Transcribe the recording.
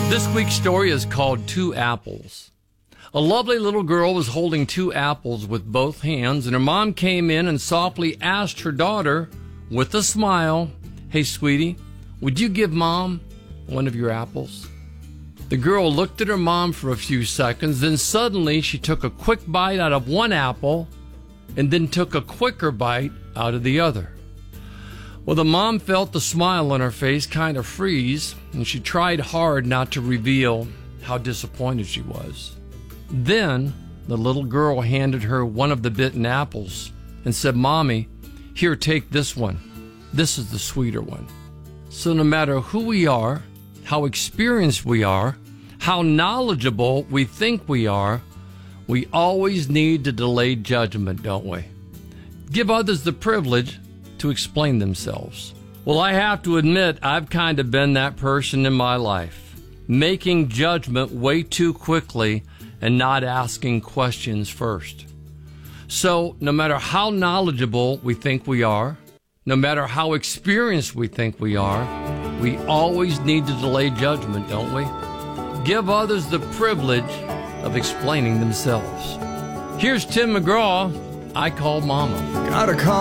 This week's story is called Two Apples. A lovely little girl was holding two apples with both hands, and her mom came in and softly asked her daughter, with a smile, "Hey, sweetie, would you give Mom one of your apples?" The girl looked at her mom for a few seconds, then suddenly she took a quick bite out of one apple and then took a quicker bite out of the other. Well, the mom felt the smile on her face kind of freeze, and she tried hard not to reveal how disappointed she was. Then the little girl handed her one of the bitten apples and said, "Mommy, here, take this one. This is the sweeter one." So no matter who we are, how experienced we are, how knowledgeable we think we are, we always need to delay judgment, don't we? Give others the privilege to explain themselves. Well, I have to admit, I've kind of been that person in my life, making judgment way too quickly and not asking questions first. So no matter how knowledgeable we think we are, no matter how experienced we think we are, we always need to delay judgment, don't we? Give others the privilege of explaining themselves. Here's Tim McGraw, I Call Mama. Gotta call